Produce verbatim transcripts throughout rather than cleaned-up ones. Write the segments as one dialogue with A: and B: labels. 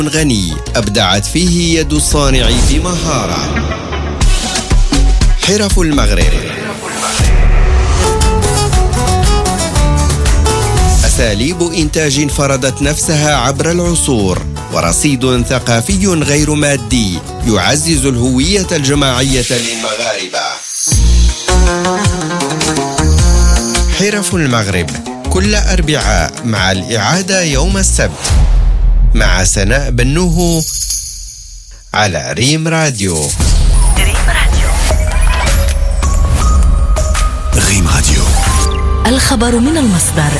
A: غني أبدعت فيه يد الصانع بمهارة. حرف المغرب، أساليب إنتاج فرضت نفسها عبر العصور، ورصيد ثقافي غير مادي يعزز الهوية الجماعية للمغاربة. حرف المغرب كل أربعاء مع الإعادة يوم السبت مع سناء بنوه على ريم راديو.
B: ريم راديو
C: ريم راديو
B: الخبر من المصدر.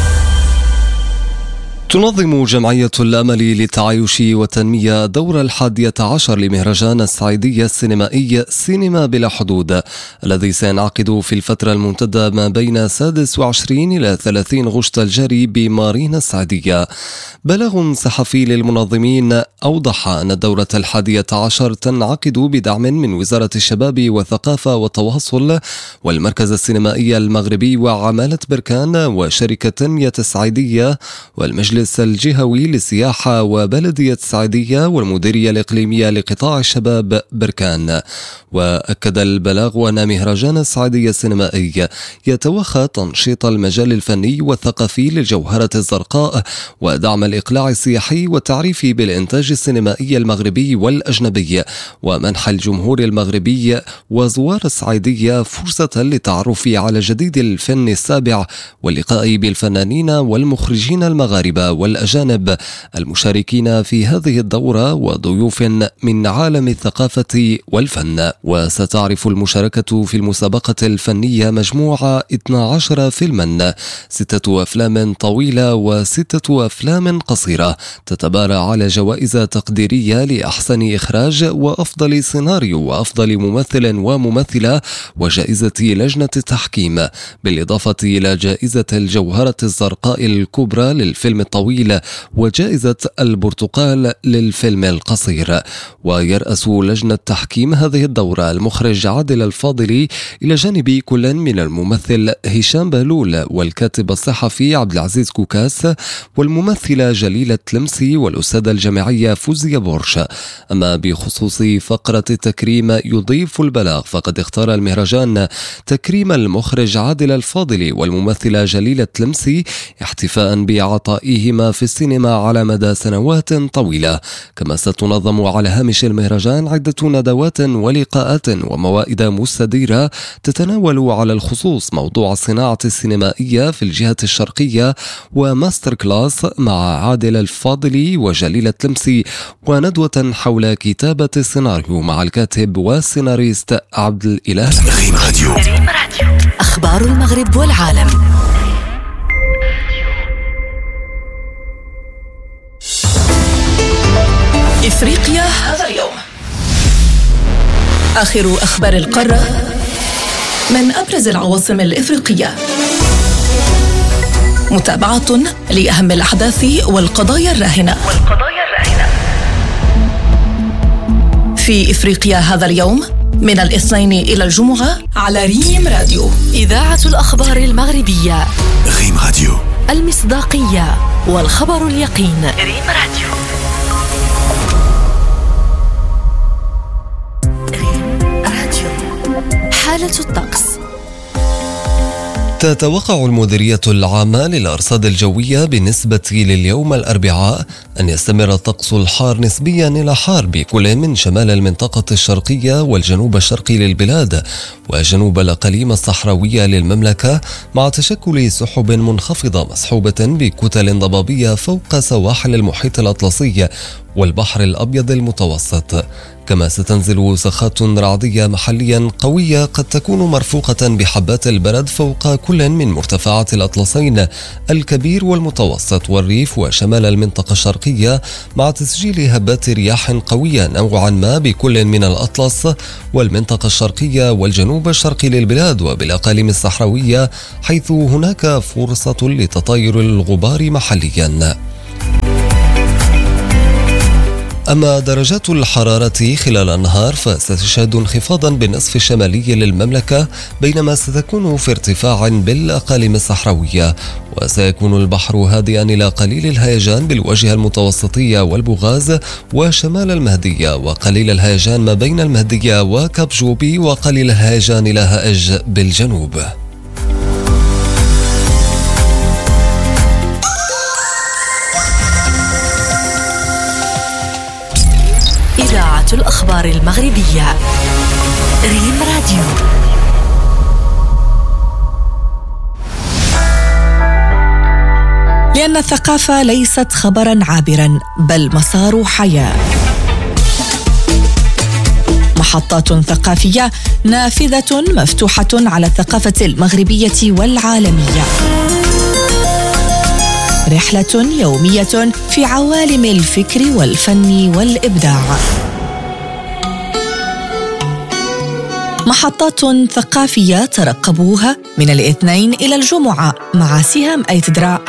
D: تنظم جمعية الأمل للتعايش والتنمية الدورة الحادية عشر لمهرجان السعيدية السينمائي سينما بلا حدود، الذي سينعقد في الفترة الممتدة ما بين سادس وعشرين إلى ثلاثين غشت الجاري بمارينا السعيدية. بلاغ صحفي للمنظمين أوضح أن الدورة الحادية عشر تنعقد بدعم من وزارة الشباب والثقافة والتواصل والمركز السينمائي المغربي وعمالة بركان وشركة تنمية السعيدية والمجلس الجهوي للسياحة وبلدية السعيدية والمديرية الإقليمية لقطاع الشباب بركان. وأكد البلاغ أن مهرجان السعيدية السينمائي يتوخى تنشيط المجال الفني والثقافي للجوهرة الزرقاء ودعم الإقلاع السياحي والتعريف بالإنتاج السينمائي المغربي والأجنبي، ومنح الجمهور المغربي وزوار السعيدية فرصة للتعرف على جديد الفن السابع واللقاء بالفنانين والمخرجين المغاربة والأجانب المشاركين في هذه الدورة وضيوف من عالم الثقافة والفن. وستعرف المشاركة في المسابقة الفنية مجموعة اثنا عشر فيلما، ستة أفلام طويلة وستة أفلام قصيرة، تتبارى على جوائز تقديرية لأحسن إخراج وأفضل سيناريو وأفضل ممثل وممثلة وجائزة لجنة التحكيم، بالإضافة إلى جائزة الجوهرة الزرقاء الكبرى للفيلم الطويل وجائزة البرتقال للفيلم القصير. ويرأس لجنة تحكيم هذه الدورة المخرج عادل الفاضلي إلى جانب كل من الممثل هشام بهلول والكاتب الصحفي عبد العزيز كوكاس والممثلة جليلة تلمسي والأستاذة الجامعية فوزية بورش. أما بخصوص فقرة التكريم يضيف البلاغ فقد اختار المهرجان تكريم المخرج عادل الفاضلي والممثلة جليلة تلمسي احتفاء بعطائهما في السينما على مدى سنوات طويلة. كما ستنظم على هامش المهرجان عدة ندوات ولقاءات وموائد مستديرة تتناول على الخصوص موضوع الصناعة السينمائية في الجهة الشرقية وماستر كلاس مع عادل الفاضلي وجليلة تلمسي، وندوة حول كتابة السيناريو مع الكاتب والسيناريست عبد الإله.
C: ريم راديو
B: أخبار المغرب والعالم. إفريقيا هذا اليوم. آخر أخبار القارة من أبرز العواصم الإفريقية. متابعة لأهم الأحداث والقضايا الراهنة. والقضايا الراهنة في إفريقيا هذا اليوم من الاثنين إلى الجمعة على ريم راديو، إذاعة الأخبار المغربية.
C: ريم راديو،
B: المصداقية والخبر اليقين. ريم راديو. ريم راديو. حالة الطقس.
D: تتوقع المديرية العامة للأرصاد الجوية بالنسبة لليوم الأربعاء أن يستمر الطقس الحار نسبيا إلى حار بكل من شمال المنطقة الشرقية والجنوب الشرقي للبلاد وجنوب الأقاليم الصحراوية للمملكة، مع تشكل سحب منخفضة مصحوبة بكتل ضبابية فوق سواحل المحيط الأطلسي والبحر الأبيض المتوسط. كما ستنزل سخات رعدية محليا قوية قد تكون مرفوقة بحبات البرد فوق كل من مرتفعات الأطلسين الكبير والمتوسط والريف وشمال المنطقة الشرقية، مع تسجيل هبات رياح قوية نوعا ما بكل من الأطلس والمنطقة الشرقية والجنوب الشرقي للبلاد وبالأقاليم الصحراوية، حيث هناك فرصة لتطاير الغبار محليا. أما درجات الحرارة خلال النهار فستشهد انخفاضا بالنصف الشمالي للمملكة، بينما ستكون في ارتفاع بالأقاليم الصحراوية، وسيكون البحر هادئا إلى قليل الهيجان بالواجهة المتوسطية والبوغاز وشمال المهدية، وقليل الهيجان ما بين المهدية وكاب جوبي، وقليل الهيجان إلى هائج بالجنوب.
B: إذاعة الأخبار المغربية ريم راديو. لأن الثقافة ليست خبرا عابرا بل مسار حياة. محطات ثقافية نافذة مفتوحة على الثقافة المغربية والعالمية. رحلة يومية في عوالم الفكر والفن والإبداع. محطات ثقافية ترقبوها من الاثنين إلى الجمعة مع سهام أيتدرا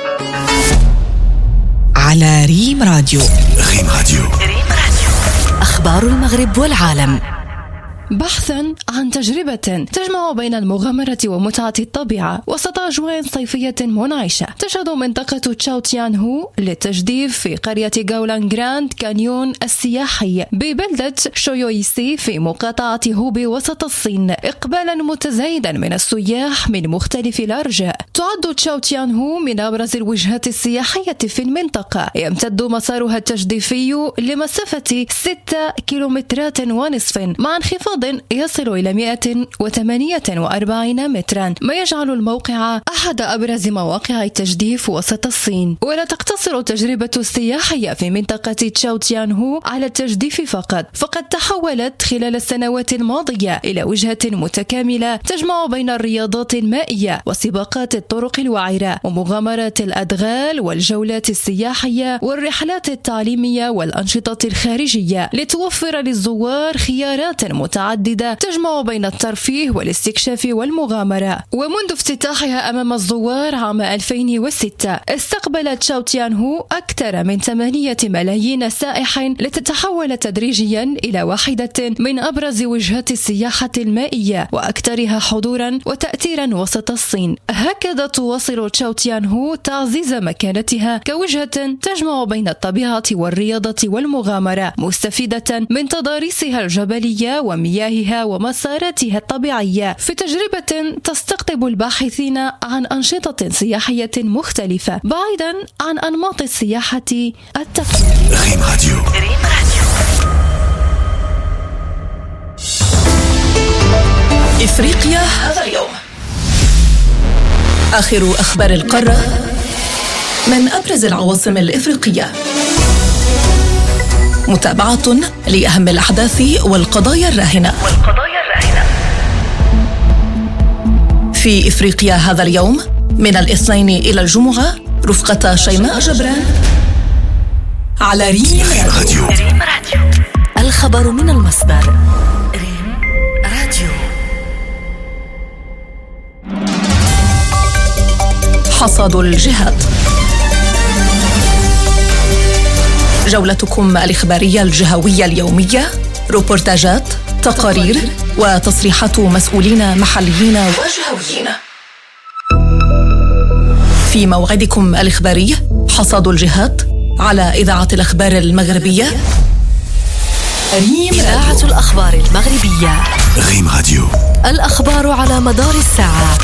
B: على ريم راديو.
C: ريم راديو.
B: ريم راديو. أخبار المغرب والعالم.
E: بحثاً عن تجربة تجمع بين المغامرة ومتعة الطبيعة وسط أجواء صيفية منعشة، تشهد منطقة تشاو تيان هو للتجديف في قرية غاولان جراند كانيون السياحي ببلدة شويويسي في مقاطعة هوبي وسط الصين إقبالاً متزايداً من السياح من مختلف الأرجاء. تعد تشاو تيان هو من أبرز الوجهات السياحية في المنطقة، يمتد مسارها التجديفي لمسافة ستة كيلومترات ونصف مع انخفاض يصل إلى مئة وثمانية وأربعين مترا، ما يجعل الموقع أحد أبرز مواقع التجديف وسط الصين. ولا تقتصر التجربة السياحية في منطقة تشاو تيان هو على التجديف فقط، فقد تحولت خلال السنوات الماضية إلى وجهة متكاملة تجمع بين الرياضات المائية وسباقات الطرق الوعرة ومغامرات الأدغال والجولات السياحية والرحلات التعليمية والأنشطة الخارجية، لتوفر للزوار خيارات متعددة عددة تجمع بين الترفيه والاستكشاف والمغامرة. ومنذ افتتاحها أمام الزوار عام ألفين وستة استقبلت تشاو تيان هو أكثر من ثمانية ملايين سائح، لتتحول تدريجيا إلى واحدة من أبرز وجهات السياحة المائية وأكثرها حضورا وتأثيرا وسط الصين. هكذا تواصل تشاو تيان هو تعزيز مكانتها كوجهة تجمع بين الطبيعة والرياضة والمغامرة، مستفيدة من تضاريسها الجبلية ومياهها ومساراتها الطبيعية، في تجربة تستقطب الباحثين عن أنشطة سياحية مختلفة بعيدا عن أنماط السياحة التقليدية.
C: ريم راديو.
B: ريم راديو. إفريقيا هذا اليوم. آخر أخبار القارة من أبرز العواصم الإفريقية. متابعة لأهم الأحداث والقضايا الراهنة. والقضايا الراهنة. في إفريقيا هذا اليوم من الاثنين إلى الجمعة رفقة شيماء جبران على ريم راديو. ريم راديو. الخبر من المصدر. ريم راديو. حصاد الجهاد. جولتكم الإخبارية الجهوية اليومية، روبورتاجات، تقارير وتصريحات مسؤولين محليين وجهويين. في موعدكم الإخباري حصاد الجهاد على إذاعة الأخبار المغربية ريم. إذاعة الأخبار المغربية
C: ريم راديو.
B: الأخبار على مدار الساعة.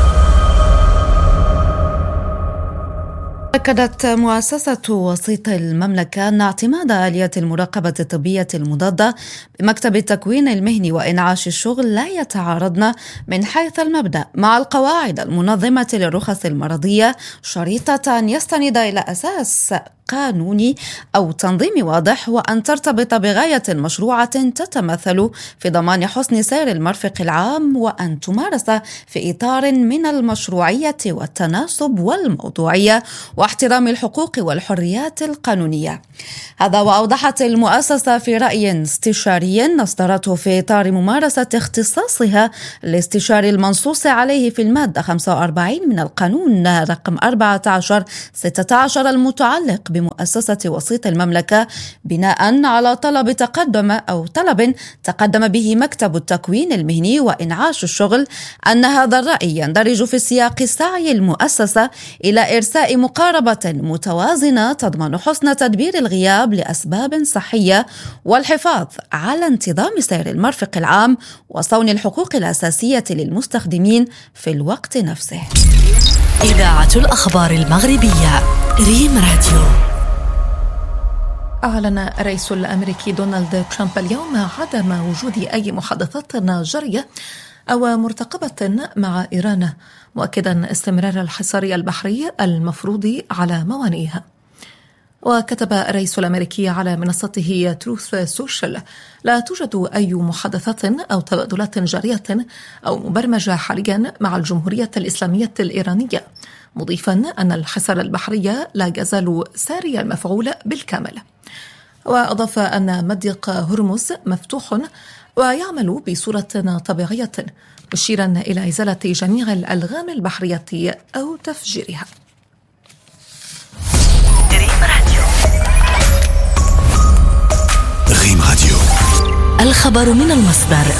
F: أكدت مؤسسة وسيط المملكة أن اعتماد آلية المراقبة الطبية المضادة بمكتب التكوين المهني وإنعاش الشغل لا يتعارضن من حيث المبدأ مع القواعد المنظمة للرخص المرضية، شريطة أن يستند إلى أساس قانوني أو تنظيمي واضح، وأن ترتبط بغاية مشروعة تتمثل في ضمان حسن سير المرفق العام، وأن تمارس في إطار من المشروعية والتناسب والموضوعية واحترام الحقوق والحريات القانونية. هذا وأوضحت المؤسسة في رأي استشاري أصدرته في إطار ممارسة اختصاصها الاستشاري المنصوص عليه في المادة خمسة وأربعين من القانون رقم أربعة عشر ستة عشر المتعلق بمؤسسة وسيط المملكة بناء على طلب تقدم أو طلب تقدم به مكتب التكوين المهني وإنعاش الشغل أن هذا الرأي يندرج في سياق سعي المؤسسة إلى إرساء مقاربة متوازنة تضمن حسن تدبير الغياب لأسباب صحية والحفاظ على انتظام سير المرفق العام وصون الحقوق الأساسية للمستخدمين في الوقت نفسه.
B: إذاعة الأخبار المغربية ريم راديو. أعلن الرئيس الأمريكي دونالد ترامب اليوم عدم وجود أي محادثات جارية أو مرتقبة مع إيران، مؤكدا استمرار الحصار البحري المفروض على موانئها. وكتب الرئيس الأمريكي على منصته تروث سوشيال: لا توجد أي محادثات أو تبادلات جارية أو مبرمجة حاليا مع الجمهورية الإسلامية الإيرانية، مضيفا أن الحصار البحري لا يزال ساري المفعول بالكامل. وأضاف أن مضيق هرمز مفتوح ويعمل بصورة طبيعية، مشيرا إلى إزالة جميع الألغام البحرية أو تفجيرها.
C: ريم راديو.
B: الخبر من المصدر.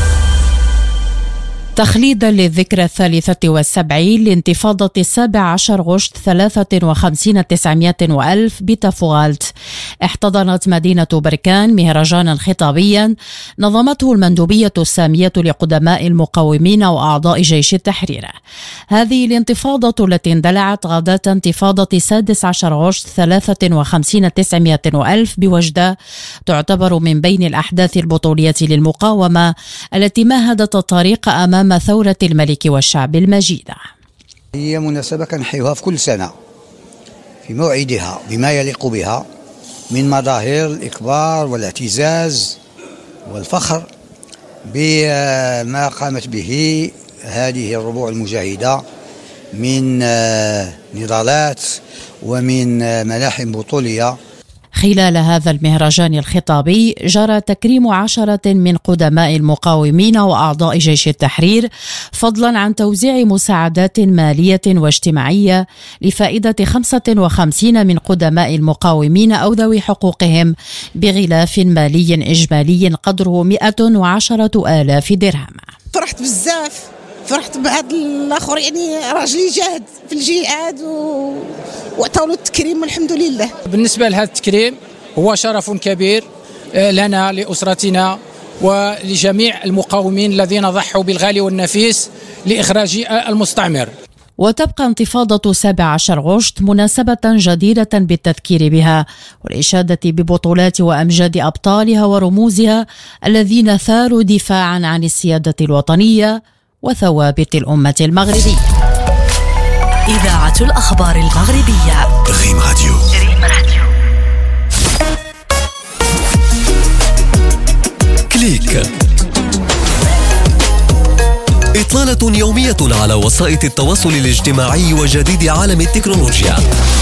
G: تخليدا للذكرى الثالثة والسبعين لانتفاضة السابع عشر غشت ثلاثة وخمسين تسعمائة وألف بتافوغالت، احتضنت مدينة بركان مهرجانا خطابيا نظمته المندوبية السامية لقدماء المقاومين وأعضاء جيش التحرير. هذه الانتفاضة التي اندلعت غداة انتفاضة السادس عشر غشت ثلاثة وخمسين تسعمائة وألف بوجدة تعتبر من بين الأحداث البطولية للمقاومة التي مهدت الطريق أمام ثورة الملك والشعب المجيدة.
H: هي مناسبة كنحيوها في كل سنة في موعدها بما يليق بها من مظاهر الإكبار والاعتزاز والفخر بما قامت به هذه الربوع المجاهدة من نضالات ومن ملاحم بطولية.
G: خلال هذا المهرجان الخطابي جرى تكريم عشرة من قدماء المقاومين وأعضاء جيش التحرير، فضلا عن توزيع مساعدات مالية واجتماعية لفائدة خمسة وخمسين من قدماء المقاومين أو ذوي حقوقهم بغلاف مالي إجمالي قدره مئة وعشرة آلاف درهم.
I: فرحت بزاف، فرحت بهذا الآخر، يعني راجلي جاهد في الجهاد و... وعطاولو التكريم والحمد لله.
J: بالنسبة لهذا التكريم هو شرف كبير لنا لأسرتنا ولجميع المقاومين الذين ضحوا بالغالي والنفيس لإخراج المستعمر.
G: وتبقى انتفاضة سابع عشر غشت مناسبة جديرة بالتذكير بها والإشادة ببطولات وأمجاد أبطالها ورموزها الذين ثاروا دفاعا عن السيادة الوطنية وثوابت الأمة المغربية.
B: إذاعة الأخبار المغربية
C: ريم راديو.
B: ريم راديو.
K: كليك، إطلالة يومية على وسائط التواصل الاجتماعي وجديد عالم التكنولوجيا.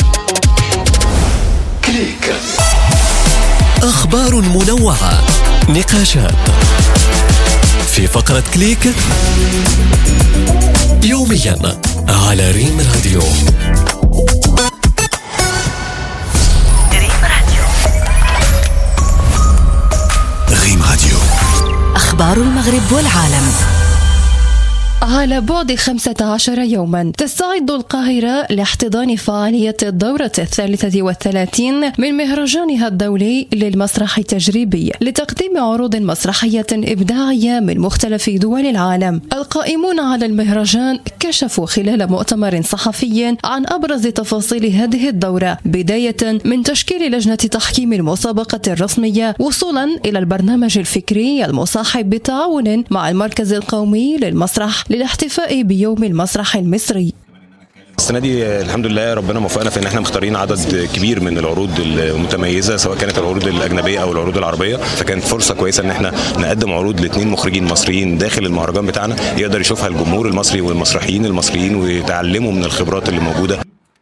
K: كليك، أخبار منوعة، نقاشات في فقرة كليك يوميا على ريم راديو.
B: ريم راديو.
C: ريم راديو.
B: أخبار المغرب والعالم.
E: على بعد خمسة عشر يوما تستعد القاهرة لاحتضان فعالية الدورة الثالثة والثلاثين من مهرجانها الدولي للمسرح التجريبي لتقديم عروض مسرحية إبداعية من مختلف دول العالم. القائمون على المهرجان كشفوا خلال مؤتمر صحفي عن أبرز تفاصيل هذه الدورة، بداية من تشكيل لجنة تحكيم المسابقة الرسمية وصولا إلى البرنامج الفكري المصاحب بالتعاون مع المركز القومي للمسرح للاحتفاء بيوم المسرح المصري.
L: السنة دي الحمد لله ربنا موفقنا في ان احنا مختارين عدد كبير من العروض المتميزة، سواء كانت العروض الأجنبية أو العروض العربية، فكانت فرصة كويسة ان احنا نقدم عروض لاثنين مخرجين مصريين داخل المهرجان بتاعنا يقدر يشوفها الجمهور المصري والمسرحيين المصريين ويتعلموا من الخبرات اللي موجودة.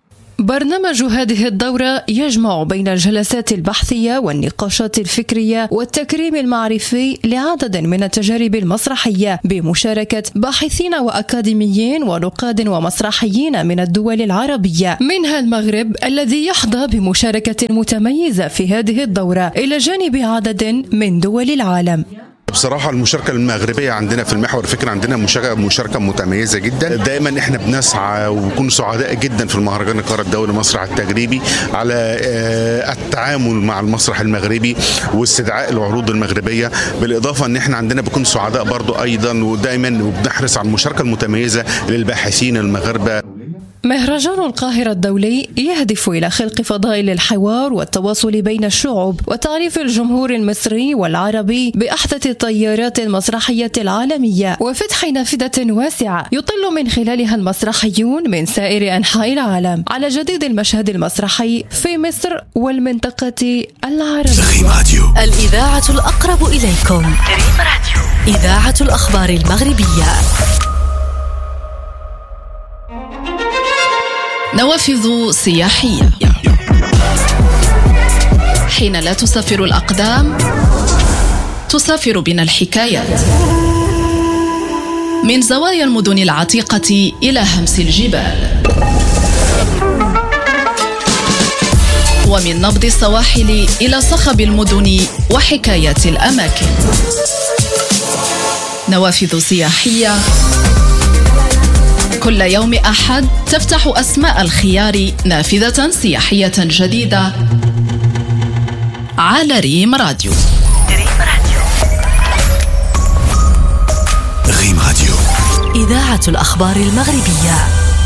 E: برنامج هذه الدورة يجمع بين الجلسات البحثية والنقاشات الفكرية والتكريم المعرفي لعدد من التجارب المسرحية بمشاركة باحثين وأكاديميين ونقاد ومسرحيين من الدول العربية، منها المغرب الذي يحظى بمشاركة متميزة في هذه الدورة إلى جانب عدد من دول العالم.
M: بصراحة المشاركة المغربية عندنا في المحور الفكري عندنا مشاركة متميزة جدا. دائما احنا بنسعى ونكون سعداء جدا في المهرجان القارة الدولي المسرح التجريبي على التعامل مع المسرح المغربي واستدعاء العروض المغربية، بالإضافة ان احنا عندنا بنكون سعداء برضو أيضا ودائما وبنحرص على المشاركة المتميزة للباحثين المغاربة.
E: مهرجان القاهرة الدولي يهدف إلى خلق فضاء للحوار والتواصل بين الشعوب وتعريف الجمهور المصري والعربي بأحدث التيارات المسرحية العالمية وفتح نافذة واسعة يطل من خلالها المسرحيون من سائر أنحاء العالم على جديد المشهد المسرحي في مصر والمنطقة العربية.
B: الإذاعة الأقرب إليكم، إذاعة الأخبار المغربية. نوافذ سياحية. حين لا تسافر الأقدام تسافر بنا الحكايات، من زوايا المدن العتيقة إلى همس الجبال، ومن نبض السواحل إلى صخب المدن وحكايات الأماكن. نوافذ سياحية كل يوم أحد تفتح أسماء الخيار نافذة سياحية جديدة على ريم راديو.
C: ريم راديو،
B: إذاعة الأخبار المغربية.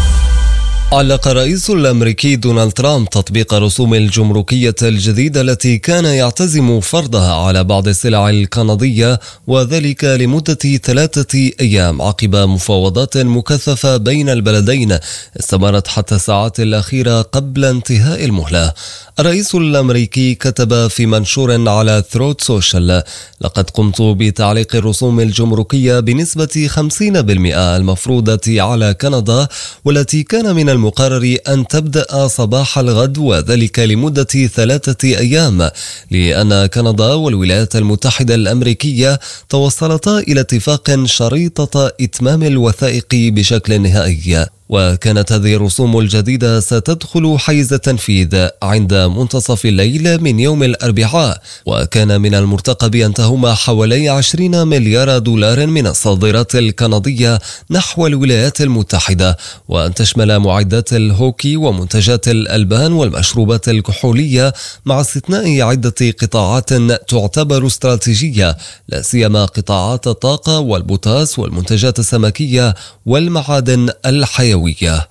D: علق الرئيس الأمريكي دونالد ترامب تطبيق رسوم الجمركية الجديدة التي كان يعتزم فرضها على بعض السلع الكندية، وذلك لمدة ثلاثة أيام عقب مفاوضات مكثفة بين البلدين استمرت حتى الساعات الأخيرة قبل انتهاء المهلة. الرئيس الأمريكي كتب في منشور على ثروت سوشيال: لقد قمت بتعليق الرسوم الجمركية بنسبة خمسين بالمئة المفروضة على كندا، والتي كان من المقرر أن تبدأ صباح الغد، وذلك لمدة ثلاثة أيام، لأن كندا والولايات المتحدة الأمريكية توصلتا إلى اتفاق شريطة إتمام الوثائق بشكل نهائي. وكانت هذه الرسوم الجديدة ستدخل حيز التنفيذ عند منتصف الليل من يوم الأربعاء، وكان من المرتقب أن تهم حوالي عشرين مليار دولار من الصادرات الكندية نحو الولايات المتحدة، وأن تشمل معدات الهوكي ومنتجات الألبان والمشروبات الكحولية، مع استثناء عدة قطاعات تعتبر استراتيجية، لا سيما قطاعات الطاقة والبوتاس والمنتجات السمكية والمعادن الحيوية.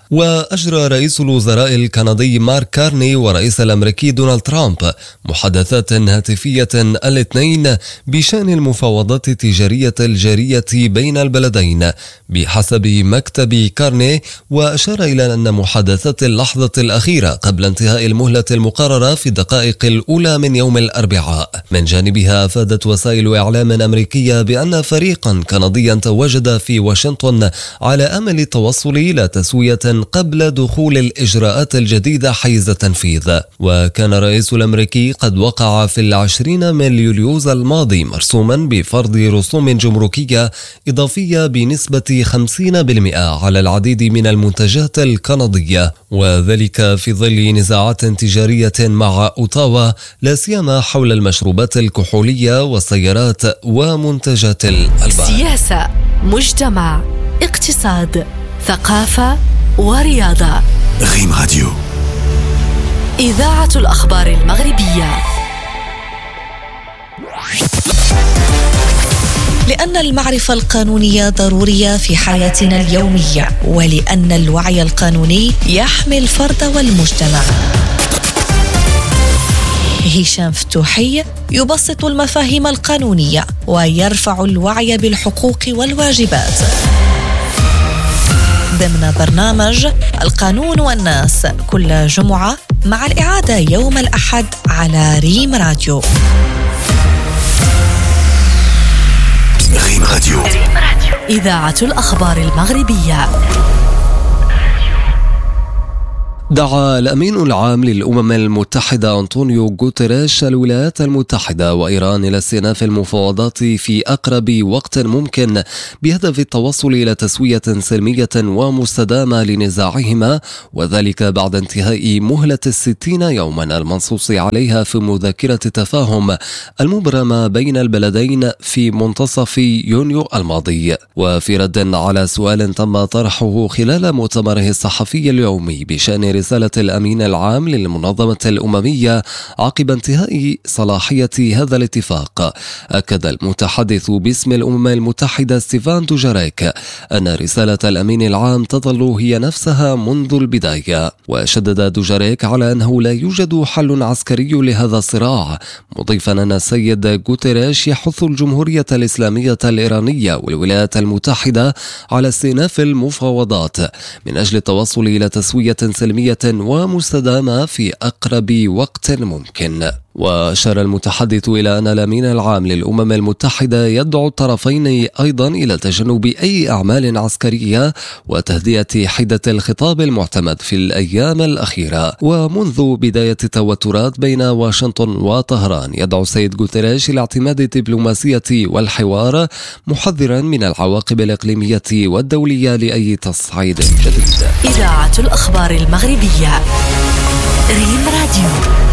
D: وأجرى رئيس الوزراء الكندي مارك كارني ورئيس الأمريكي دونالد ترامب محادثات هاتفية الاثنين بشأن المفاوضات التجارية الجارية بين البلدين بحسب مكتب كارني، وأشار إلى أن محادثات اللحظة الأخيرة قبل انتهاء المهلة المقررة في الدقائق الأولى من يوم الأربعاء. من جانبها أفادت وسائل إعلام أمريكية بأن فريقا كنديا تواجد في واشنطن على أمل التوصل إلى تسوية قبل دخول الإجراءات الجديدة حيز التنفيذ. وكان الرئيس الأمريكي قد وقع في العشرين من يوليوز الماضي مرسوما بفرض رسوم جمركية إضافية بنسبة خمسين بالمئة على العديد من المنتجات الكندية، وذلك في ظل نزاعات تجارية مع أوتاوا، لا سيما حول المشروبات الكحولية والسيارات ومنتجات الألبان.
B: سياسة، مجتمع، اقتصاد، ثقافة ورياضة.
C: ريم راديو،
B: إذاعة الأخبار المغربية. لأن المعرفة القانونية ضرورية في حياتنا اليومية، ولأن الوعي القانوني يحمي الفرد والمجتمع. هشام فتوحي يبسط المفاهيم القانونية ويرفع الوعي بالحقوق والواجبات ضمن برنامج القانون والناس كل جمعة، مع الإعادة يوم الأحد على ريم راديو.
C: ريم راديو،
B: إذاعة الأخبار المغربية.
D: دعا الأمين العام للأمم المتحدة أنطونيو غوتيريش الولايات المتحدة وإيران إلى استئناف المفاوضات في أقرب وقت ممكن بهدف التوصل إلى تسوية سلمية ومستدامة لنزاعهما، وذلك بعد انتهاء مهلة الستين يوما المنصوص عليها في مذكرة التفاهم المبرمة بين البلدين في منتصف يونيو الماضي. وفي رد على سؤال تم طرحه خلال مؤتمره الصحفي اليومي بشأن رسالة الأمين العام للمنظمة الأممية عقب انتهاء صلاحية هذا الاتفاق، أكد المتحدث باسم الأمم المتحدة ستيفان دوجاريك أن رسالة الأمين العام تظل هي نفسها منذ البداية. وشدد دوجاريك على أنه لا يوجد حل عسكري لهذا الصراع، مضيفا أن السيد غوتيريش يحث الجمهورية الإسلامية الإيرانية والولايات المتحدة على استئناف المفاوضات من أجل التوصل إلى تسوية سلمية ومستدامة في أقرب وقت ممكن. وأشار المتحدث إلى أن الأمين العام للأمم المتحدة يدعو الطرفين أيضا إلى تجنب أي أعمال عسكرية وتهدئة حدة الخطاب المعتمد في الأيام الأخيرة. ومنذ بداية التوترات بين واشنطن وطهران يدعو السيد غوتيريش إلى اعتماد الدبلوماسية والحوار، محذرا من العواقب الإقليمية والدولية لأي تصعيد جديد.
B: إذاعة الأخبار المغربية ريم راديو.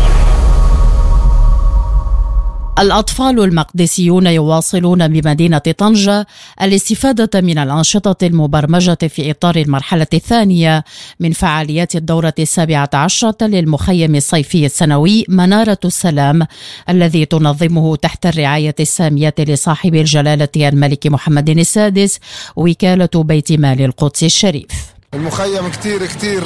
G: الأطفال المقدسيون يواصلون بمدينة طنجة الاستفادة من الأنشطة المبرمجة في إطار المرحلة الثانية من فعاليات الدورة السابعة عشرة للمخيم الصيفي السنوي منارة السلام، الذي تنظمه تحت الرعاية السامية لصاحب الجلالة الملك محمد السادس وكالة بيت مال القدس الشريف.
N: المخيم كتير كتير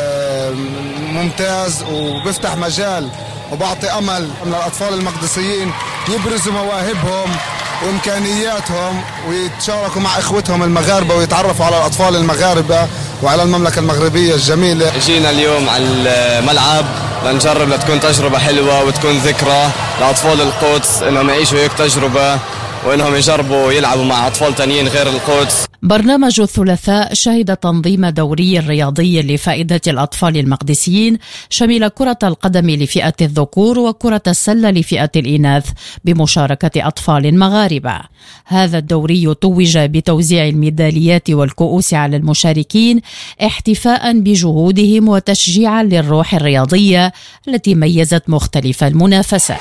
N: ممتاز وبيفتح مجال وبعطي أمل من الأطفال المقدسيين يبرزوا مواهبهم وإمكانياتهم ويتشاركوا مع إخوتهم المغاربة ويتعرفوا على الأطفال المغاربة وعلى المملكة المغربية الجميلة.
O: جينا اليوم على الملعب لنجرب لتكون تجربة حلوة وتكون ذكرى لأطفال القدس إنهم يعيشوا هيك تجربة وإنهم يجربوا يلعبوا مع أطفال تانيين غير القدس.
G: برنامج الثلاثاء شهد تنظيم دوري رياضي لفائدة الأطفال المقدسيين شمل كرة القدم لفئة الذكور وكرة السلة لفئة الإناث بمشاركة أطفال مغاربة. هذا الدوري توج بتوزيع الميداليات والكؤوس على المشاركين احتفاء بجهودهم وتشجيعا للروح الرياضية التي ميزت مختلف المنافسات.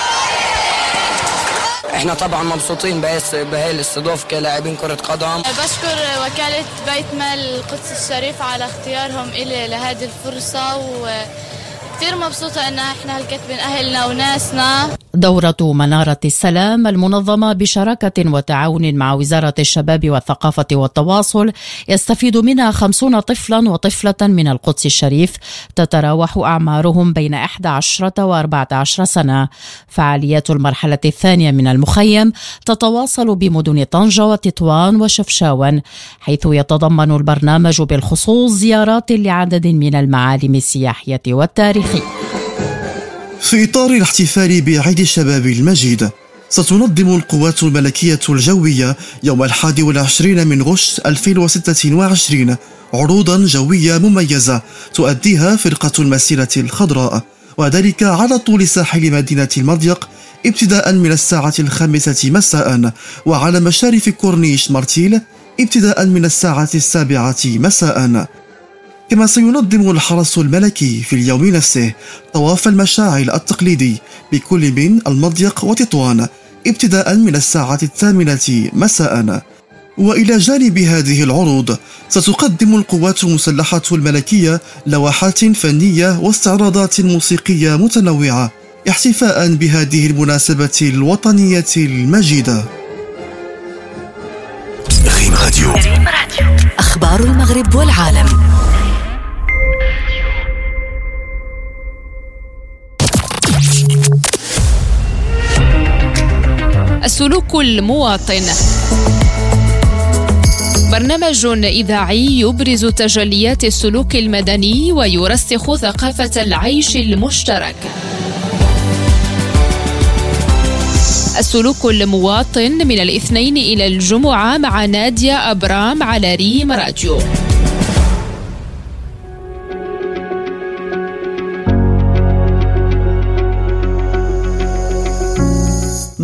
P: احنا طبعا مبسوطين بهاي الاستضافة كلاعبين كرة قدم.
Q: بشكر وكالة بيت مال القدس الشريف على اختيارهم إلي لهذه الفرصة، وكتير مبسوطة ان احنا هالكت بين اهلنا وناسنا.
G: دورة منارة السلام المنظمة بشراكة وتعاون مع وزارة الشباب والثقافة والتواصل يستفيد منها خمسون طفلا وطفلة من القدس الشريف تتراوح أعمارهم بين إحدى عشرة وأربعة عشر سنة. فعاليات المرحلة الثانية من المخيم تتواصل بمدن طنجة وتطوان وشفشاون، حيث يتضمن البرنامج بالخصوص زيارات لعدد من المعالم السياحية والتاريخية.
R: في إطار الاحتفال بعيد الشباب المجيد، ستنظم القوات الملكية الجوية يوم الحادي والعشرين من غشت ألفين وستة وعشرين عروضا جوية مميزة تؤديها فرقة المسيرة الخضراء، وذلك على طول ساحل مدينة المضيق ابتداء من الساعة الخامسة مساء، وعلى مشارف كورنيش مارتيل ابتداء من الساعة السابعة مساء. كما سينظم الحرس الملكي في اليوم نفسه طواف المشاعل التقليدي بكل من المضيق وتطوان ابتداء من الساعة الثامنة مساء. وإلى جانب هذه العروض ستقدم القوات المسلحة الملكية لوحات فنية واستعراضات موسيقية متنوعة احتفاء بهذه المناسبة الوطنية المجيدة.
C: ريم راديو.
B: أخبار المغرب والعالم.
S: السلوك المواطن، برنامج إذاعي يبرز تجليات السلوك المدني ويرسخ ثقافة العيش المشترك. السلوك المواطن من الاثنين إلى الجمعة مع نادية أبرام على ريم راديو.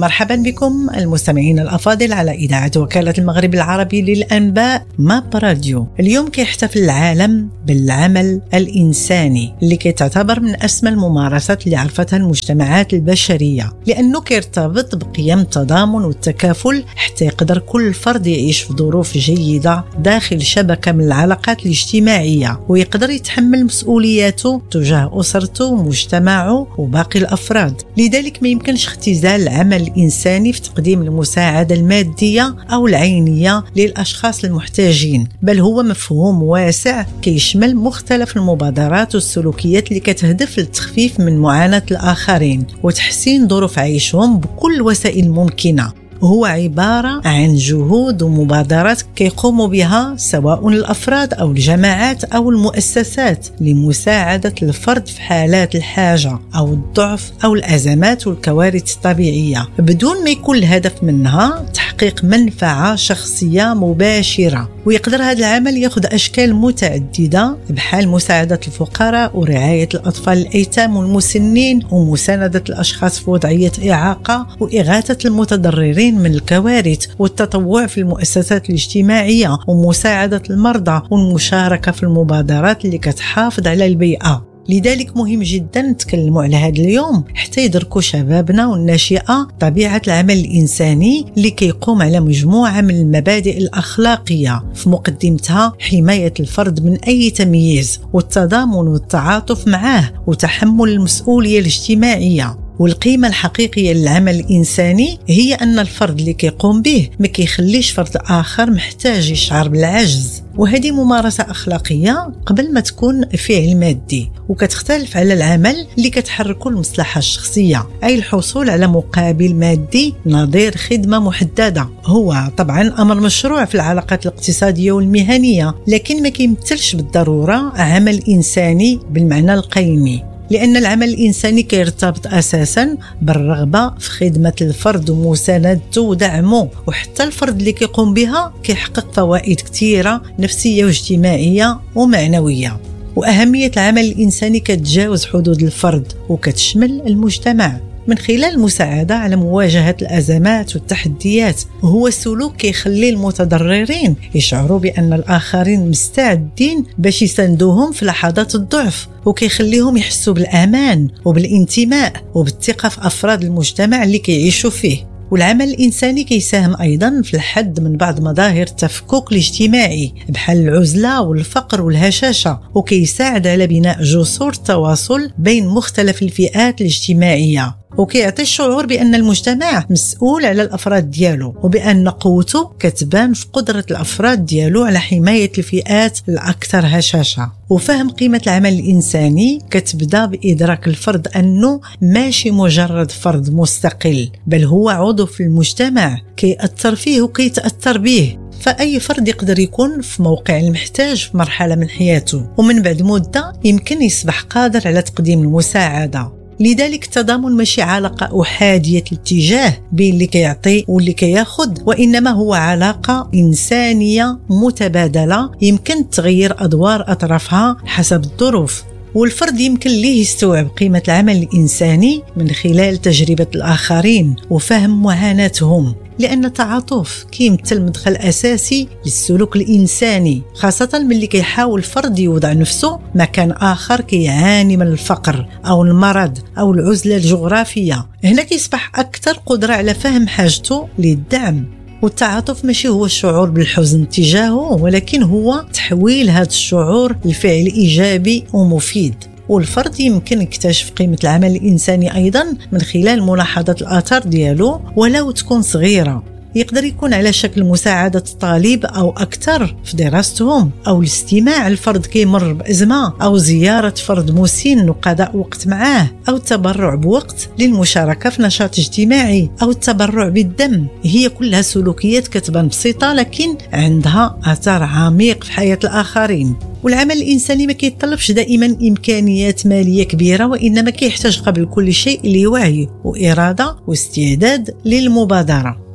T: مرحبا بكم المستمعين الأفاضل على إذاعة وكالة المغرب العربي للأنباء ماب راديو. اليوم كيحتفل العالم بالعمل الإنساني اللي كيتعتبر من أسمى الممارسات اللي عرفتها المجتمعات البشرية، لأنه كيرتبط بقيم التضامن والتكافل حتى يقدر كل فرد يعيش في ظروف جيدة داخل شبكة من العلاقات الاجتماعية، ويقدر يتحمل مسؤولياته تجاه أسرته ومجتمعه وباقي الأفراد. لذلك ما يمكنش اختزال العمل الإنساني في تقديم المساعدة المادية أو العينية للأشخاص المحتاجين، بل هو مفهوم واسع كيشمل مختلف المبادرات والسلوكيات اللي كتهدف للتخفيف من معاناة الآخرين وتحسين ظروف عيشهم بكل الوسائل الممكنة. هو عبارة عن جهود ومبادرات كيقوموا بها سواء الأفراد أو الجماعات أو المؤسسات لمساعدة الفرد في حالات الحاجة أو الضعف أو الأزمات والكوارث الطبيعية، بدون ما يكون الهدف منها تحقيق منفعة شخصية مباشرة. ويقدر هذا العمل يأخذ أشكال متعددة بحال مساعدة الفقراء ورعاية الأطفال الأيتام والمسنين ومساندة الأشخاص في وضعية إعاقة وإغاثة المتضررين من الكوارث والتطوع في المؤسسات الاجتماعية ومساعدة المرضى والمشاركة في المبادرات اللي كتحافظ على البيئة. لذلك مهم جدا نتكلموا على هذا اليوم حتى يدركوا شبابنا والناشئة طبيعة العمل الإنساني اللي كيقوم على مجموعة من المبادئ الأخلاقية في مقدمتها حماية الفرد من أي تمييز والتضامن والتعاطف معه وتحمل المسؤولية الاجتماعية. والقيمة الحقيقية للعمل الإنساني هي أن الفرد اللي كيقوم به ما كيخليش فرد آخر محتاج يشعر بالعجز، وهذه ممارسة أخلاقية قبل ما تكون فعل مادي، وكتختلف على العمل اللي كتحركه المصلحة الشخصية، أي الحصول على مقابل مادي نظير خدمة محددة. هو طبعا أمر مشروع في العلاقات الاقتصادية والمهنية، لكن ما كيمثلش بالضرورة عمل إنساني بالمعنى القيمي، لأن العمل الإنساني كيرتبط أساساً بالرغبة في خدمة الفرد ومساندته ودعمه، وحتى الفرد اللي كيقوم بها كيحقق فوائد كثيرة نفسية واجتماعية ومعنوية. وأهمية العمل الإنساني كتجاوز حدود الفرد وكتشمل المجتمع من خلال المساعدة على مواجهة الأزمات والتحديات. وهو سلوك كيخلي المتضررين يشعروا بأن الآخرين مستعدين باش يساندوهم في لحظات الضعف، وكيخليهم يحسوا بالأمان وبالانتماء وبالثقة في أفراد المجتمع اللي كيعيشوا فيه. والعمل الإنساني كيساهم أيضاً في الحد من بعض مظاهر التفكك الاجتماعي بحال العزلة والفقر والهشاشة، وكيساعد على بناء جسور تواصل بين مختلف الفئات الاجتماعية، وكيعطي الشعور بأن المجتمع مسؤول على الأفراد ديالو، وبأن قوته كتبان في قدرة الأفراد ديالو على حماية الفئات الأكثر هشاشة. وفهم قيمة العمل الإنساني كتبدا بإدراك الفرد أنه ماشي مجرد فرد مستقل، بل هو عضو في المجتمع كيأثر فيه وكيتأثر به. فأي فرد يقدر يكون في موقع المحتاج في مرحلة من حياته، ومن بعد مدة يمكن يصبح قادر على تقديم المساعدة. لذلك التضامن ماشي علاقة أحادية الاتجاه بين اللي كيعطي واللي كياخد، وإنما هو علاقة إنسانية متبادلة يمكن تغير أدوار أطرافها حسب الظروف. والفرد يمكن ليه يستوعب قيمة العمل الإنساني من خلال تجربة الآخرين وفهم معاناتهم، لأن التعاطف كيمثل مدخل أساسي للسلوك الإنساني، خاصة من اللي كيحاول الفرد يوضع نفسه مكان آخر كيعاني من الفقر أو المرض أو العزلة الجغرافية. هنا كيصبح أكثر قدرة على فهم حاجته للدعم. والتعاطف ماشي هو الشعور بالحزن تجاهه، ولكن هو تحويل هذا الشعور لفعل إيجابي ومفيد. والفرد يمكن يكتشف قيمة العمل الإنساني أيضا من خلال ملاحظة الآثار ديالو ولو تكون صغيرة. يقدر يكون على شكل مساعدة الطالب أو أكثر في دراستهم، أو الاستماع لفرد كيمر بأزمة، أو زيارة فرد مسن وقضاء وقت معاه، أو التبرع بوقت للمشاركة في نشاط اجتماعي، أو التبرع بالدم. هي كلها سلوكيات كتبان بسيطة لكن عندها أثر عميق في حياة الآخرين. والعمل الإنساني ما كيتطلبش دائما إمكانيات مالية كبيرة، وإنما كيحتاج قبل كل شيء لوعي وإرادة واستعداد للمبادرة.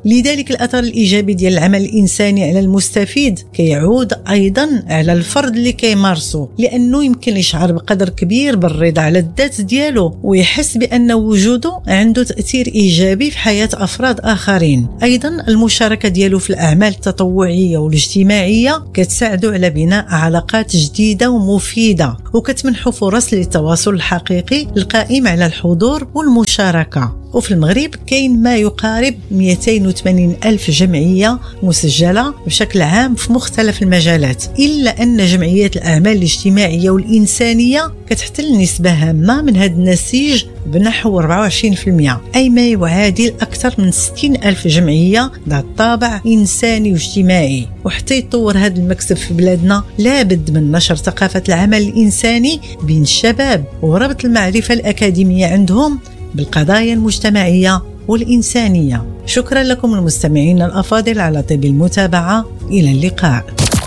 T: لذلك الأثر الإيجابي ديال العمل الإنساني على المستفيد كيعود أيضا على الفرد اللي كيمارسه، لأنه يمكن يشعر بقدر كبير بالرضا على الذات ديالو ويحس بأن وجوده عنده تأثير إيجابي في حياة أفراد آخرين. أيضا المشاركة ديالو في الأعمال التطوعية والاجتماعية كتساعدو على بناء علاقات جديدة ومفيدة وكتمنحو فرص للتواصل الحقيقي القائم على الحضور والمشاركة. وفي المغرب كاين ما يقارب مئتين وثمانين ألف جمعية مسجلة بشكل عام في مختلف المجالات، إلا أن جمعيات الأعمال الاجتماعية والإنسانية كتحتل نسبة هامة من هذا النسيج بنحو أربعة وعشرين بالمئة، أي ما يعادل أكثر من ستين ألف جمعية ذات طابع إنساني واجتماعي. وحتى يتطور هذا المكسب في بلادنا لابد من نشر ثقافة العمل الإنساني بين الشباب وربط المعرفة الأكاديمية عندهم بالقضايا المجتمعية والإنسانية. شكرا لكم المستمعين الأفاضل على طيب المتابعة، إلى اللقاء.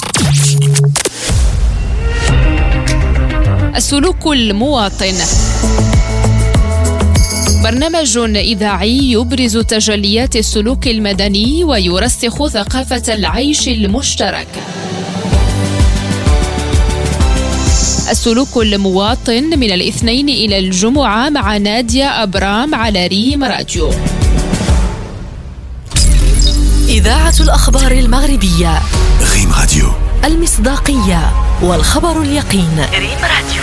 S: السلوك المواطن، برنامج إذاعي يبرز تجليات السلوك المدني ويرسخ ثقافة العيش المشترك. السلوك المواطن من الاثنين إلى الجمعة مع نادية أبرام على ريم راديو.
B: إذاعة الأخبار المغربية،
C: ريم راديو،
B: المصداقية والخبر اليقين. ريم راديو.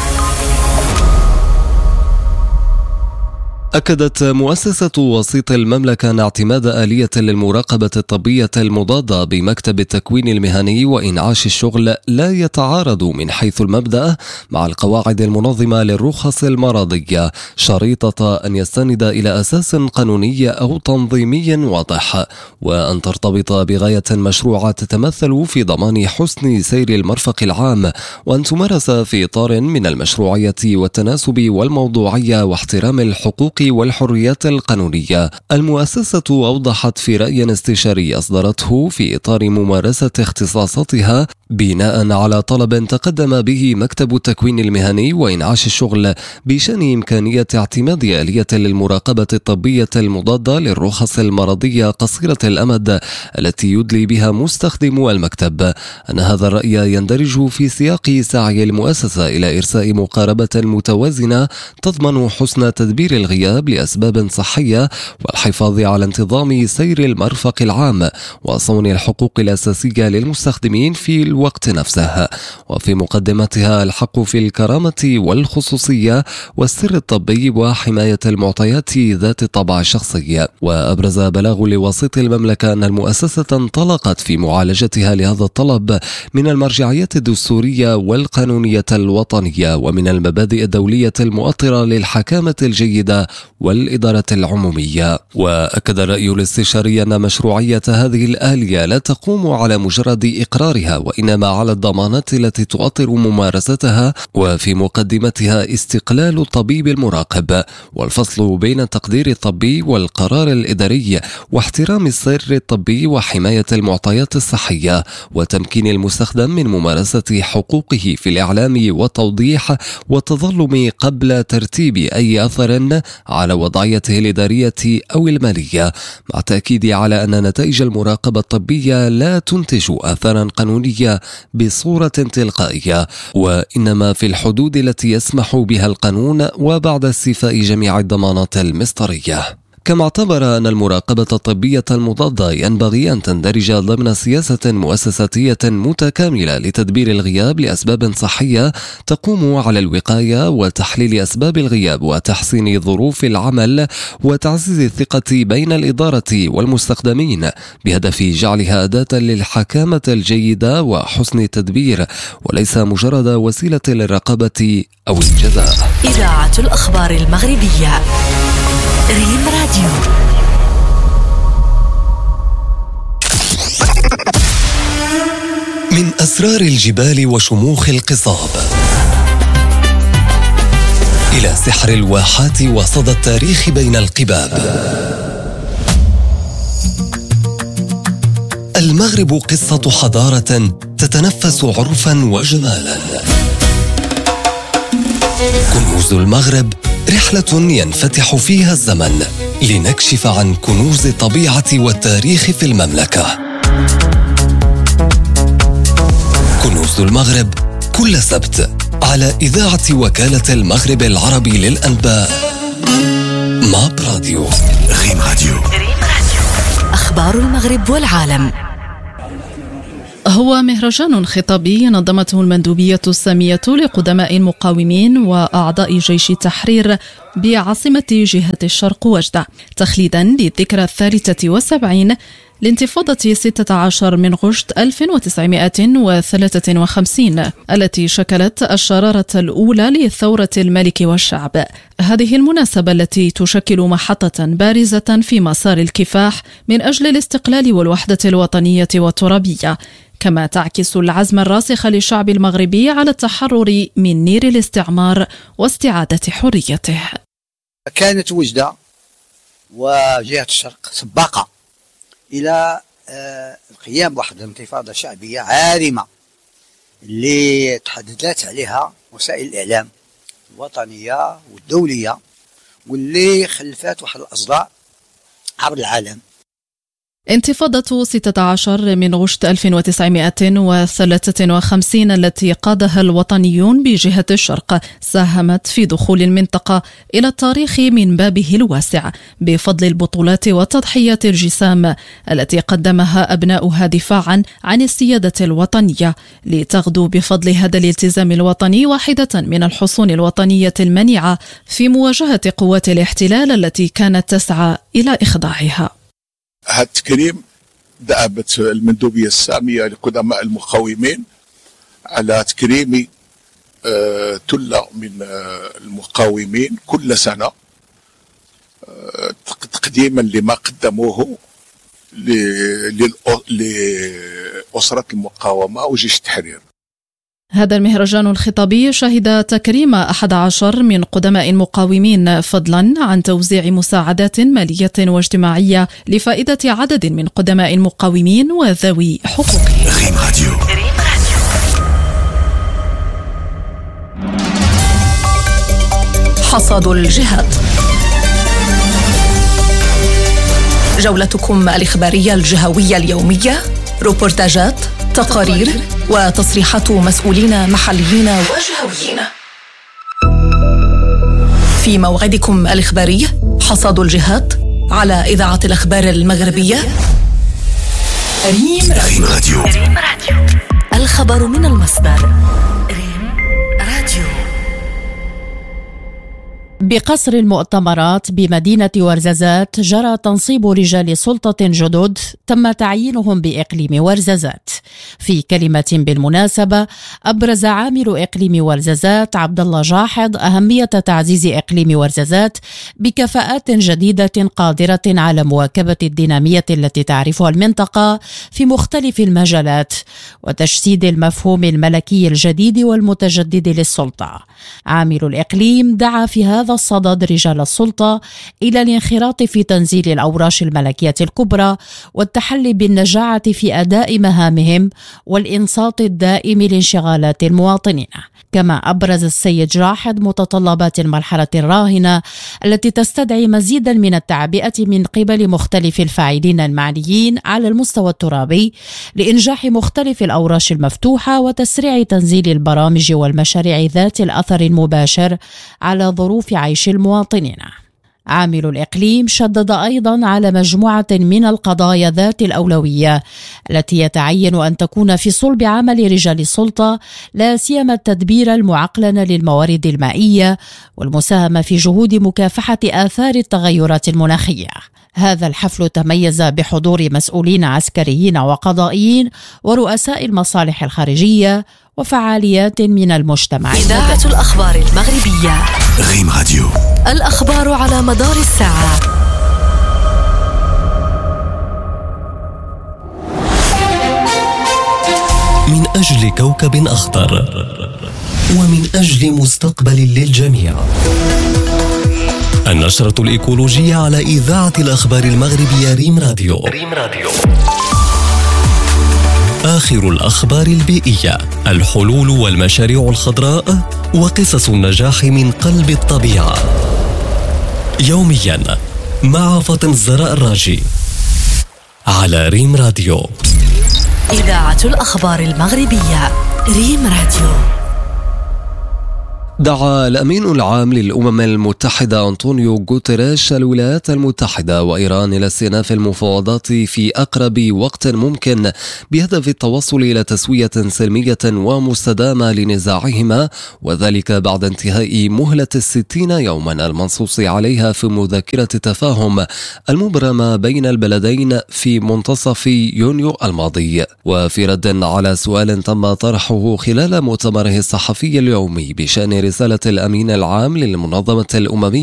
D: أكدت مؤسسة وسيط المملكة أن اعتماد آلية للمراقبة الطبية المضادة بمكتب التكوين المهني وإنعاش الشغل لا يتعارض من حيث المبدأ مع القواعد المنظمة للرخص المرضية، شريطة أن يستند إلى أساس قانوني أو تنظيمي واضح، وأن ترتبط بغاية مشروعة تتمثل في ضمان حسن سير المرفق العام، وأن تمارس في إطار من المشروعية والتناسب والموضوعية واحترام الحقوق والحريات القانونية. المؤسسة أوضحت في رأي استشاري أصدرته في إطار ممارسة اختصاصاتها بناء على طلب تقدم به مكتب التكوين المهني وإنعاش الشغل بشأن إمكانية اعتماد آلية للمراقبة الطبية المضادة للرخص المرضية قصيرة الأمد التي يدلي بها مستخدمو المكتب، أن هذا الرأي يندرج في سياق سعي المؤسسة إلى إرساء مقاربة متوازنة تضمن حسن تدبير الغياب لأسباب صحية والحفاظ على انتظام سير المرفق العام وصون الحقوق الأساسية للمستخدمين في الوقت نفسه، وفي مقدمتها الحق في الكرامة والخصوصية والسر الطبي وحماية المعطيات ذات الطابع الشخصي. وأبرز بلاغ لوسيط المملكة أن المؤسسة انطلقت في معالجتها لهذا الطلب من المرجعيات الدستورية والقانونية الوطنية ومن المبادئ الدولية المؤطرة للحكامة الجيدة والإدارة العمومية. وأكد الرأي الاستشاري أن مشروعية هذه الآلية لا تقوم على مجرد إقرارها وإنما على الضمانات التي تؤطر ممارستها، وفي مقدمتها استقلال الطبيب المراقب والفصل بين التقدير الطبي والقرار الإداري واحترام السير الطبي وحماية المعطيات الصحية وتمكين المستخدم من ممارسة حقوقه في الإعلام والتوضيح والتظلم قبل ترتيب أي أثر على وضعيته الإدارية أو المالية، مع التأكيد على أن نتائج المراقبة الطبية لا تنتج آثارا قانونية بصورة تلقائية، وإنما في الحدود التي يسمح بها القانون وبعد استيفاء جميع الضمانات المصدرية. كما اعتبر أن المراقبة الطبية المضادة ينبغي أن تندرج ضمن سياسة مؤسساتية متكاملة لتدبير الغياب لأسباب صحية تقوم على الوقاية وتحليل أسباب الغياب وتحسين ظروف العمل وتعزيز الثقة بين الإدارة والمستخدمين بهدف جعلها أداة للحكامة الجيدة وحسن التدبير وليس مجرد وسيلة للرقابة أو الجزاء.
B: إذاعة الأخبار المغربية، ريم راديو.
K: من أسرار الجبال وشموخ القصاب إلى سحر الواحات وصدى التاريخ بين القباب، المغرب قصة حضارة تتنفس عرفا وجمالا. كنوز المغرب رحلة ينفتح فيها الزمن لنكشف عن كنوز الطبيعة والتاريخ في المملكة. كنوز المغرب كل سبت على إذاعة وكالة المغرب العربي للأنباء ماب راديو.
C: ريم راديو.
B: أخبار المغرب والعالم.
E: هو مهرجان خطابي نظمته المندوبية السامية لقدماء المقاومين وأعضاء جيش التحرير بعاصمة جهة الشرق وجدة، تخليدا للذكرى الثالثة والسبعين لانتفاضة ستة عشر من غشت ألف وتسعمائة وثلاثة وخمسين التي شكلت الشرارة الأولى لثورة الملك والشعب. هذه المناسبة التي تشكل محطة بارزة في مسار الكفاح من أجل الاستقلال والوحدة الوطنية والترابية، كما تعكس العزم الراسخ للشعب المغربي على التحرر من نير الاستعمار واستعادة حريته.
H: كانت وجدة وجهة الشرق سباقة إلى القيام بواحد الانتفاضة شعبية عارمة اللي تحدثت عليها وسائل الإعلام الوطنية والدولية، واللي خلفت واحد الأصداء عبر العالم.
E: انتفاضة ستة عشر من غشت ألف وتسعمائة وثلاثة وخمسين التي قادها الوطنيون بجهة الشرق ساهمت في دخول المنطقة إلى التاريخ من بابه الواسع بفضل البطولات والتضحيات الجسام التي قدمها أبناؤها دفاعا عن السيادة الوطنية، لتغدو بفضل هذا الالتزام الوطني واحدة من الحصون الوطنية المنيعة في مواجهة قوات الاحتلال التي كانت تسعى إلى إخضاعها.
U: هذا التكريم دأبت المندوبية السامية لقدماء المقاومين على تكريم ثلة من المقاومين كل سنة تقديما لما قدموه لأسرة المقاومة وجيش التحرير.
E: هذا المهرجان الخطابي شهد تكريم أحد عشر من قدماء المقاومين، فضلا عن توزيع مساعدات مالية واجتماعية لفائدة عدد من قدماء المقاومين وذوي حقوقهم.
C: ريم راديو.
B: حصاد الجهاد، جولتكم الإخبارية الجهوية اليومية، روبورتاجات، تقارير وتصريحات مسؤولين محليين وجهويين. في موعدكم الإخباري حصاد الجهاد على إذاعة الأخبار المغربية ريم راديو. ريم راديو. الخبر من المصدر. ريم راديو.
G: بقصر المؤتمرات بمدينة ورزازات جرى تنصيب رجال سلطة جدد تم تعيينهم بإقليم ورزازات. في كلمة بالمناسبة أبرز عامل إقليم ورزازات عبد الله جاحظ أهمية تعزيز إقليم ورزازات بكفاءات جديدة قادرة على مواكبة الدينامية التي تعرفها المنطقة في مختلف المجالات وتجسيد المفهوم الملكي الجديد والمتجدد للسلطة. عامل الإقليم دعا في هذا الصدد رجال السلطة إلى الانخراط في تنزيل الأوراش الملكية الكبرى والتحلي بالنجاعة في أداء مهامهم والإنصات الدائم لانشغالات المواطنين. كما أبرز السيد جاحظ متطلبات المرحلة الراهنة التي تستدعي مزيدا من التعبئة من قبل مختلف الفاعلين المعنيين على المستوى الترابي لإنجاح مختلف الأوراش المفتوحة وتسريع تنزيل البرامج والمشاريع ذات الأثر المباشر على ظروف عيش المواطنين. عامل الإقليم شدد أيضا على مجموعة من القضايا ذات الأولوية التي يتعين أن تكون في صلب عمل رجال السلطة، لا سيما التدبير المعقلن للموارد المائية والمساهمة في جهود مكافحة آثار التغيرات المناخية. هذا الحفل تميز بحضور مسؤولين عسكريين وقضائيين ورؤساء المصالح الخارجية وفعاليات من المجتمع.
B: إذاعة الأخبار المغربية
C: ريم راديو.
B: الأخبار على مدار الساعة.
K: من أجل كوكب أخضر ومن أجل مستقبل للجميع. النشرة الإيكولوجية على إذاعة الأخبار المغربية ريم راديو. ريم راديو. آخر الأخبار البيئية، الحلول والمشاريع الخضراء وقصص النجاح من قلب الطبيعة. يوميا مع فاطم الزهراء الراجي على ريم راديو.
B: إذاعة الأخبار المغربية ريم راديو.
D: دعا الأمين العام للأمم المتحدة أنطونيو غوتيريش الولايات المتحدة وإيران إلى استئناف المفاوضات في أقرب وقت ممكن بهدف التوصل إلى تسوية سلمية ومستدامة لنزاعهما، وذلك بعد انتهاء مهلة الستين يوما المنصوص عليها في مذكرة التفاهم المبرمة بين البلدين في منتصف يونيو الماضي. وفي رد على سؤال تم طرحه خلال مؤتمره الصحفي اليومي بشأن رسالة الأمين العام للمنظمة الأممية